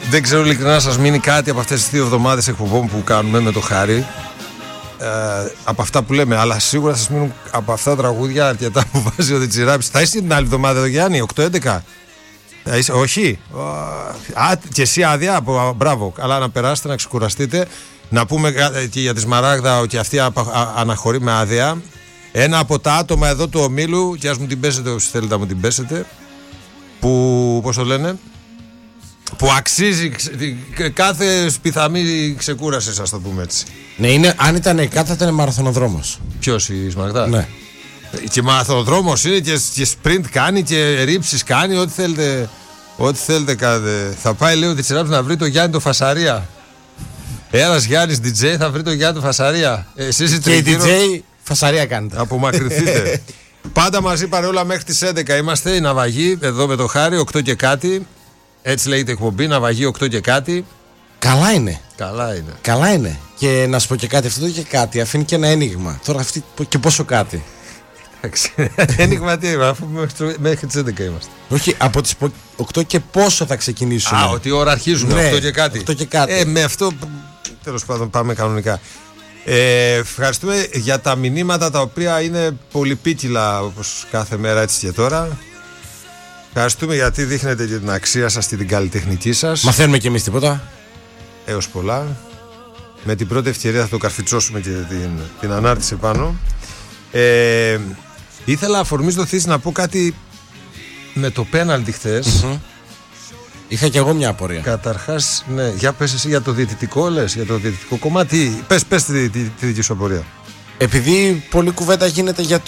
Δεν ξέρω ειλικρινά να σας μείνει κάτι από αυτές τις 2 εβδομάδες εκπομπών που κάνουμε με το Χάρη. Από αυτά που λέμε, αλλά σίγουρα θα σας μείνουν από αυτά τα τραγούδια αρκετά που βάζει ο Διτσιράπης. Θα είσαι την άλλη εβδομάδα εδώ, Γιάννη, 8-11. Όχι. Και εσύ άδεια. Μπράβο. Αλλά να περάσετε, να ξεκουραστείτε. Να πούμε και για τη Σμαράγδα ότι αυτή αναχωρεί με άδεια. Ένα από τα άτομα εδώ του ομίλου, και ας μου την πέσετε όσοι θέλετε να μου την πέσετε, που, πώς το λένε, που αξίζει κάθε πιθανή ξεκούραση, ας το πούμε έτσι. Ναι, είναι, αν ήταν κάτω θα ήταν μαραθωνοδρόμος. Ποιος, η Σμαραγδά? Ναι. Και μαραθωνοδρόμος είναι και sprint κάνει και ρίψεις κάνει, ό,τι θέλετε. Ό,τι θέλετε κάνετε. Θα πάει, λέει ο Διτσιράπης, να βρει το Γιάννη το Φασαρία. Ένας Γιάννης DJ θα βρει το Γιάννη το Φασαρία. Εσείς οι τριγύρω, και η DJ Φασαρία κάνετε. απομακρυνθείτε. Πάντα μαζί παρεόλα μέχρι τις 11 είμαστε. Η ναυαγή εδώ με το Χάρη, 8 και κάτι. Έτσι λέγεται η εκπομπή, ναυαγή 8 και κάτι. Καλά είναι. Καλά είναι. Καλά είναι. Και να σου πω και κάτι, αυτό το και κάτι αφήνει και ένα ένιγμα. Τώρα αυτή και πόσο κάτι. Ένιγμα τι είπα, αφού μέχρι τις 11 είμαστε. Όχι, από τις 8 και πόσο θα ξεκινήσουμε. Ότι ώρα αρχίζουμε, Ναι, 8 και κάτι. 8 και κάτι. Με αυτό τέλος πάντων πάμε κανονικά. Ευχαριστούμε για τα μηνύματα τα οποία είναι πολυπίκυλα όπως κάθε μέρα έτσι και τώρα. Ευχαριστούμε γιατί δείχνετε και την αξία σας και την καλλιτεχνική σας. Μαθαίνουμε κι εμείς τίποτα. Έως πολλά. Με την πρώτη ευκαιρία θα το καρφιτσώσουμε και την ανάρτηση πάνω. Ήθελα αφορμής δοθείς να πω κάτι με το πέναλτι χθες. Είχα κι εγώ μια απορία. Καταρχάς, ναι, για πες εσύ για το διαιτητικό, λες, για το διαιτητικό κομμάτι. Πες τη δική σου απορία. Επειδή πολλή κουβέντα γίνεται για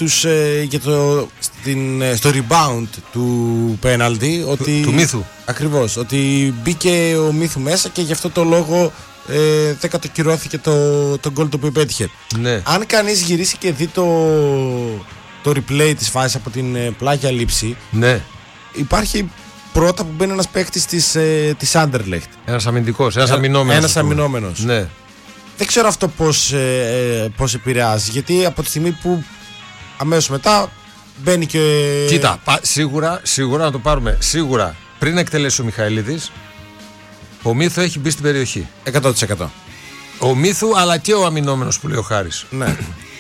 στο rebound του πέναλτι, του Μύθου. Ακριβώς, ότι μπήκε ο Μύθου μέσα και γι' αυτό το λόγο δεν κατοκυρώθηκε το γκολ το που υπέτυχε. Ναι. Αν κανείς γυρίσει και δει το replay της φάσης από την πλάγια λήψη, ναι, υπάρχει πρώτα που μπαίνει ένας παίκτης της Anderlecht. Ένας αμυντικός, ένας αμυνόμενος. Ένας αμυνόμενος. Ναι. Δεν ξέρω αυτό πώς επηρεάζει, γιατί από τη στιγμή που αμέσως μετά μπαίνει και... Κοίτα, σίγουρα να το πάρουμε. Σίγουρα πριν εκτελέσει ο Μιχαηλίδης, ο Μύθου έχει μπει στην περιοχή. 100%. Ο Μύθου αλλά και ο αμυνόμενος που λέει ο Χάρης. Ναι.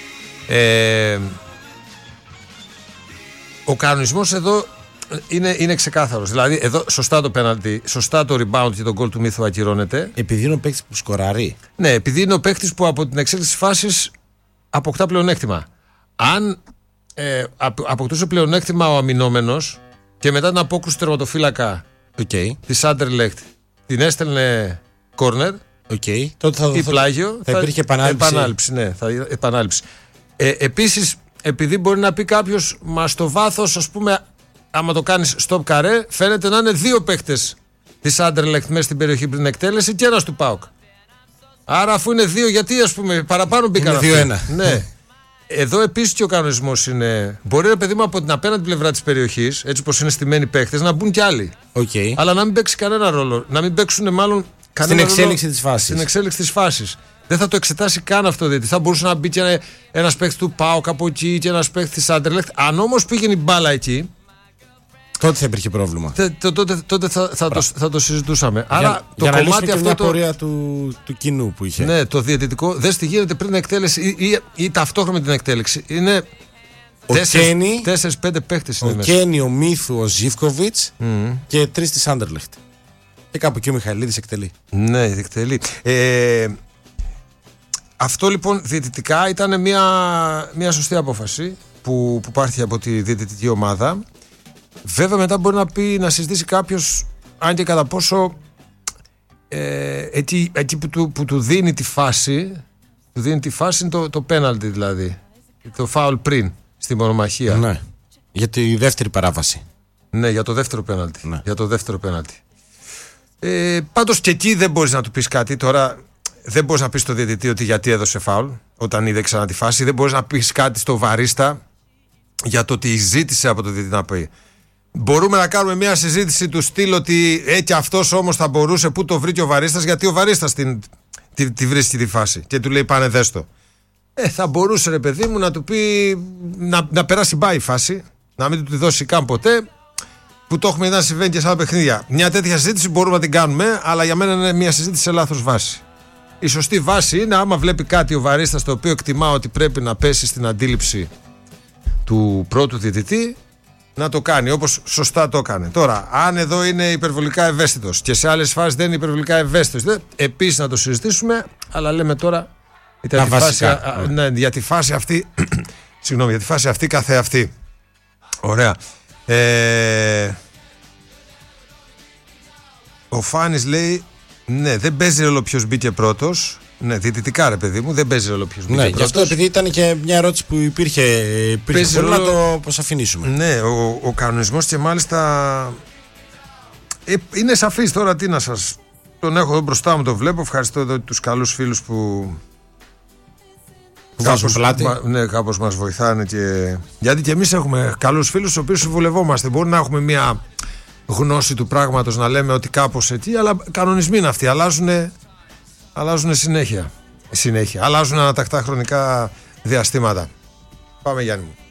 Ο κανονισμός εδώ είναι ξεκάθαρος. Δηλαδή εδώ σωστά το πέναλτι, σωστά το rebound και το γκολ του Μύθου ακυρώνεται. Επειδή είναι ο παίκτης που σκοράρει. Ναι, επειδή είναι ο παίκτης που από την εξέλιξη της φάσης αποκτά πλεονέκτημα. Αν αποκτούσε πλεονέκτημα ο αμυνόμενος και μετά την απόκρουση του τερματοφύλακα της Anderlecht την έστελνε corner, τότε ή πλάγιο, θα υπήρχε επανάληψη. Επανάληψη. Επίσης, επειδή μπορεί να πει κάποιος, μα στο βάθος, ας πούμε, άμα το κάνεις stop καρέ, φαίνεται να είναι 2 παίκτες της Anderlecht μέσα στην περιοχή πριν εκτέλεση και ένας του ΠΑΟΚ. Άρα, αφού είναι 2, γιατί ας πούμε παραπάνω μπήκαν αυτοί. 2-1. Ναι. Εδώ επίσης και ο κανονισμός είναι. Μπορεί, ρε παιδί μου, από την απέναντι πλευρά της περιοχής, έτσι όπως είναι στημένοι παίκτες, να μπουν κι άλλοι. Αλλά να μην παίξει κανένα ρόλο. Να μην παίξουν μάλλον κανένα στην εξέλιξη της φάσης. Στην εξέλιξη της φάσης. Δεν θα το εξετάσει καν αυτό. Δηλαδή θα μπορούσε να μπει και ένας παίκτης του ΠΑΟΚ από εκεί και ένας παίκτης της Anderlecht. Αν όμως πήγαινε η μπάλα εκεί, τότε θα υπήρχε πρόβλημα. Τότε θα το συζητούσαμε. Άρα το για κομμάτι να αυτό. Μια πορεία του κοινού που είχε. Ναι, το διαιτητικό. Δες τι γίνεται πριν την εκτέλεση ή ταυτόχρονα με την εκτέλεση. Είναι 4-5 παίκτες είναι μέσα. Ο Κένι, ο Μύθου, ο Ζίβκοβιτς και 3 της Anderlecht. Και κάπου εκεί ο Μιχαηλίδης εκτελεί. Ναι, εκτελεί. Αυτό λοιπόν διαιτητικά ήταν μια σωστή απόφαση που υπάρχει από τη διαιτητική ομάδα. Βέβαια μετά μπορεί να συζητήσει κάποιος αν και κατά πόσο εκεί που του δίνει τη φάση είναι το πέναλτι, δηλαδή το φάουλ πριν στη μονομαχία. Ναι. Για τη δεύτερη παράβαση. Ναι, για το δεύτερο πέναλτι. Ναι. Για το δεύτερο πέναλτι. Πάντως και εκεί δεν μπορείς να του πεις κάτι. Τώρα δεν μπορείς να πεις στο διαιτητή ότι γιατί έδωσε φάουλ όταν είδε ξανά τη φάση. Δεν μπορείς να πεις κάτι στο βαρίστα για το ότι ζήτησε από το διαιτητή να πει. Μπορούμε να κάνουμε μια συζήτηση του στυλ ότι και αυτός όμως θα μπορούσε, πού το βρήκε ο βαρίστας, γιατί ο βαρίστας τη βρίσκει τη φάση και του λέει πάνε δέστο. Θα μπορούσε, ρε παιδί μου, να του πει να περάσει μπάει η φάση, να μην του τη δώσει καν ποτέ. που το έχουμε δει να συμβαίνει και σε άλλα παιχνίδια. Μια τέτοια συζήτηση μπορούμε να την κάνουμε, αλλά για μένα είναι μια συζήτηση σε λάθος βάση. Η σωστή βάση είναι άμα βλέπει κάτι ο βαρίστας το οποίο εκτιμά ότι πρέπει να πέσει στην αντίληψη του πρώτου διαιτητή, να το κάνει όπως σωστά το έκανε. Τώρα, αν εδώ είναι υπερβολικά ευαίσθητος και σε άλλες φάσεις δεν είναι υπερβολικά ευαίσθητος, επίσης να το συζητήσουμε, αλλά λέμε τώρα για τη φάση αυτή. Συγγνώμη, για τη φάση αυτή καθεαυτή. Ωραία. Ο Φάνης λέει, ναι, δεν παίζει ρόλο ποιος μπήκε πρώτος. Ναι, διαιτητικά ρε παιδί μου, δεν παίζει ρόλο ποιος μπήκε πρώτος. Γι' αυτό επειδή ήταν και μια ερώτηση που υπήρχε ρόλο, να το αφηνήσουμε. Ναι, ο κανονισμός και μάλιστα είναι σαφής τώρα, τι να σας. Τον έχω εδώ μπροστά μου, το βλέπω. Ευχαριστώ εδώ τους καλούς φίλους που κάπως μας βοηθάνε γιατί και εμείς έχουμε καλούς φίλους στους οποίους συμβουλευόμαστε. Μπορεί να έχουμε μια γνώση του πράγματος, να λέμε ότι κάπως εκεί, αλλά κανονισμοί είναι αυτοί, αλλάζουν συνέχεια, αλλάζουν ανατακτά χρονικά διαστήματα. Πάμε Γιάννη μου.